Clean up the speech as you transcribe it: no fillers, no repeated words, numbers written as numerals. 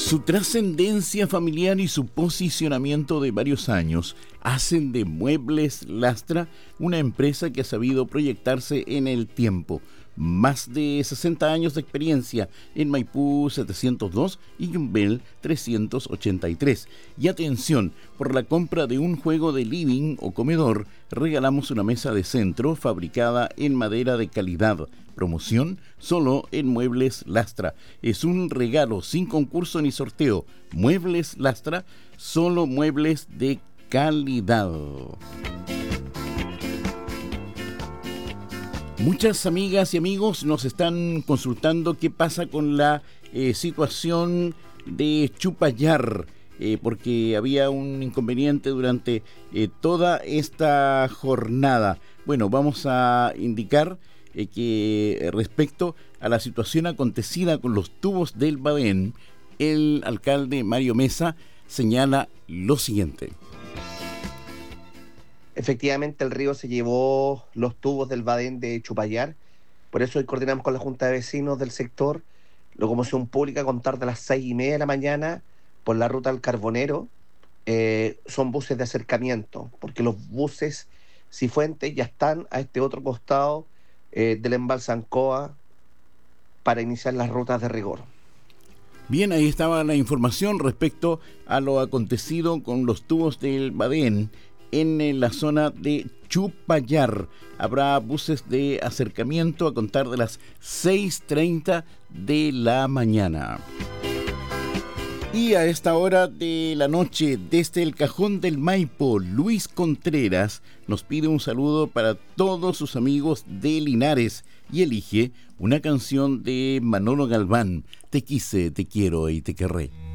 Su trascendencia familiar y su posicionamiento de varios años hacen de Muebles Lastra una empresa que ha sabido proyectarse en el tiempo. Más de 60 años de experiencia en Maipú 702 y Yumbel 383. Y atención, por la compra de un juego de living o comedor, regalamos una mesa de centro fabricada en madera de calidad. Promoción solo en Muebles Lastra. Es un regalo sin concurso ni sorteo. Muebles Lastra, solo muebles de calidad. Muchas amigas y amigos nos están consultando qué pasa con la situación de Chupayar, porque había un inconveniente durante toda esta jornada. Bueno, vamos a indicar que respecto a la situación acontecida con los tubos del Baden, el alcalde Mario Mesa señala lo siguiente. Efectivamente, el río se llevó los tubos del Baden de Chupayar. Por eso hoy coordinamos con la Junta de Vecinos del sector, locomoción pública a contar de las 6:30 de la mañana por la ruta al Carbonero. Son buses de acercamiento, porque los buses Cifuentes ya están a este otro costado del embalse Ancoa para iniciar las rutas de rigor. Bien, ahí estaba la información respecto a lo acontecido con los tubos del Baden en la zona de Chupayar. Habrá buses de acercamiento a contar de las 6:30 de la mañana. Y a esta hora de la noche, desde el Cajón del Maipo, Luis Contreras nos pide un saludo para todos sus amigos de Linares y elige una canción de Manolo Galván, Te quise, te quiero y te querré.